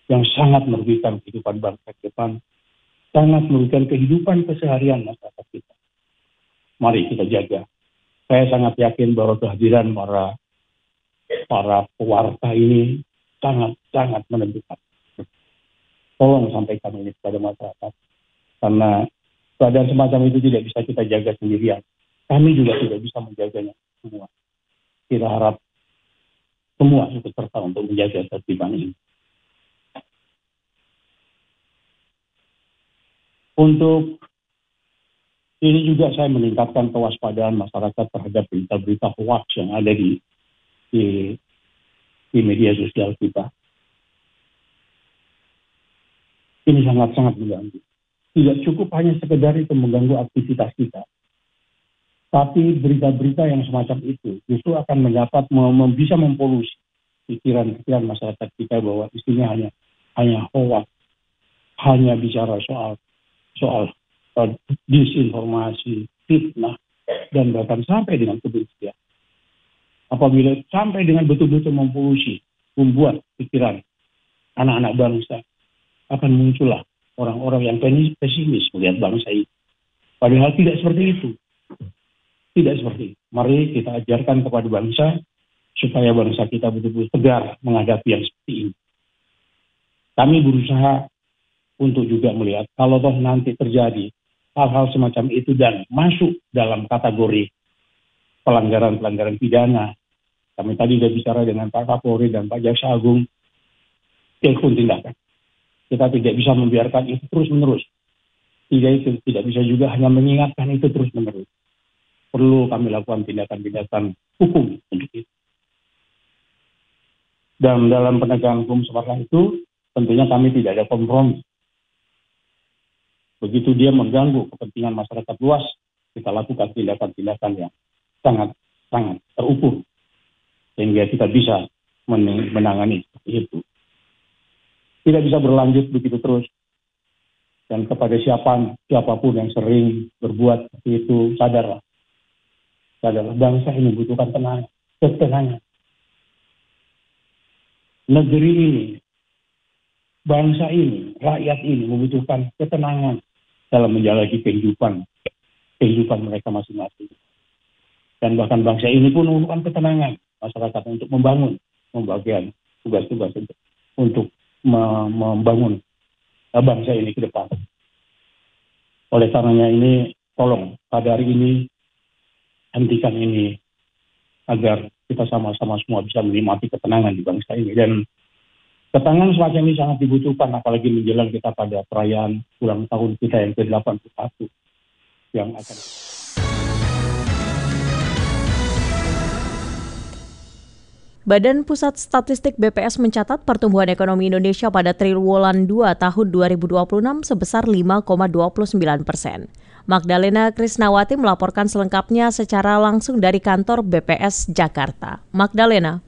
yang sangat merugikan kehidupan bangsa ke depan, sangat merugikan kehidupan keseharian masyarakat kita. Mari kita jaga. Saya sangat yakin bahwa kehadiran para pewarta ini sangat menentukan. Tolong sampaikan ini kepada masyarakat, karena keadaan semacam itu tidak bisa kita jaga sendirian. Kami juga tidak bisa menjaganya semua. Kita harap semua ikut serta untuk menjaga ketertiban ini. Untuk ini juga saya meningkatkan kewaspadaan masyarakat terhadap berita-berita hoax yang ada di media sosial kita. Ini sangat-sangat mengganggu. Tidak cukup hanya sekedar itu mengganggu aktivitas kita, tapi berita-berita yang semacam itu justru akan bisa mempolusi pikiran masyarakat kita bahwa isinya hanya hoax, hanya bicara soal disinformasi, fitnah, dan bahkan sampai dengan kebencian. Apabila sampai dengan betul-betul mempolusi, membuat pikiran anak-anak bangsa, akan muncullah orang-orang yang pesimis melihat bangsa ini. Padahal tidak seperti itu. Tidak seperti itu. Mari kita ajarkan kepada bangsa supaya bangsa kita betul-betul tegar menghadapi yang seperti ini. Kami berusaha untuk juga melihat kalau toh nanti terjadi hal-hal semacam itu dan masuk dalam kategori pelanggaran-pelanggaran pidana. Kami tadi sudah bicara dengan Pak Kapolri dan Pak Jaksa Agung, telepon tindakan. Kita tidak bisa membiarkan itu terus-menerus. Tidak bisa juga hanya mengingatkan itu terus-menerus. Perlu kami lakukan tindakan-tindakan hukum untuk itu. Dan dalam penegakan hukum seperti itu, tentunya kami tidak ada kompromi. Begitu dia mengganggu kepentingan masyarakat luas, kita lakukan tindakan-tindakan yang sangat terukur. Sehingga kita bisa menangani seperti itu. Tidak bisa berlanjut begitu terus. Dan kepada siapapun yang sering berbuat seperti itu, sadarlah. Bangsa ini membutuhkan ketenangan. Negeri ini, bangsa ini, rakyat ini membutuhkan ketenangan dalam menjalani kehidupan mereka masing-masing. Dan bahkan bangsa ini pun membutuhkan ketenangan masyarakat untuk membagian tugas-tugas untuk membangun bangsa ini ke depan. Oleh karenanya ini, tolong pada hari ini hentikan ini agar kita sama-sama semua bisa menikmati ketenangan di bangsa ini. Dan ketenangan semacam ini sangat dibutuhkan, apalagi menjelang kita pada perayaan ulang tahun kita yang ke-81 yang akan. Badan Pusat Statistik BPS mencatat pertumbuhan ekonomi Indonesia pada triwulan 2 tahun 2026 sebesar 5,29%. Magdalena Krisnawati melaporkan selengkapnya secara langsung dari kantor BPS Jakarta. Magdalena.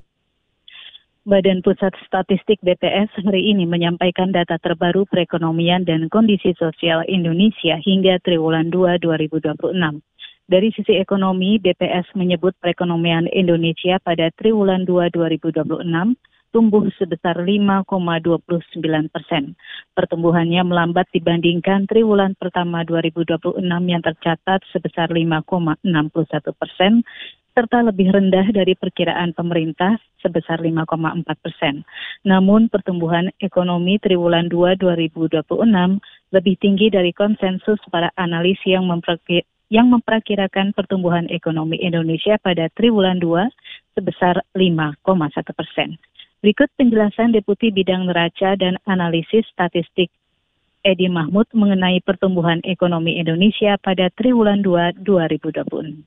Badan Pusat Statistik BPS hari ini menyampaikan data terbaru perekonomian dan kondisi sosial Indonesia hingga triwulan 2 2026. Dari sisi ekonomi, BPS menyebut perekonomian Indonesia pada triwulan 2 2026 tumbuh sebesar 5,29%. Pertumbuhannya melambat dibandingkan triwulan pertama 2026 yang tercatat sebesar 5,61%, serta lebih rendah dari perkiraan pemerintah sebesar 5,4%. Namun pertumbuhan ekonomi triwulan 2 2026 lebih tinggi dari konsensus para analis yang memperkirakan pertumbuhan ekonomi Indonesia pada triwulan 2 sebesar 5,1%. Berikut penjelasan Deputi Bidang Neraca dan Analisis Statistik Edi Mahmud mengenai pertumbuhan ekonomi Indonesia pada triwulan 2 2026.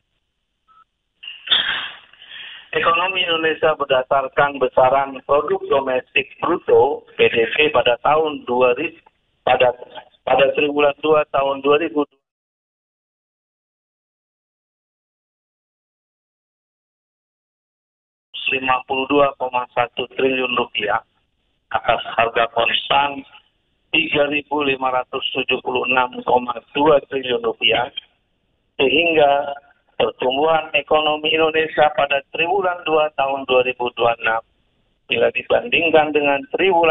Ekonomi Indonesia berdasarkan besaran produk domestik bruto (PDB) pada tahun 2000 pada triwulan 2 tahun 2020 52,1 triliun rupiah atas harga konstan 3.576,2 triliun rupiah, sehingga pertumbuhan ekonomi Indonesia pada triwulan 2 tahun 2026 bila dibandingkan dengan triwulan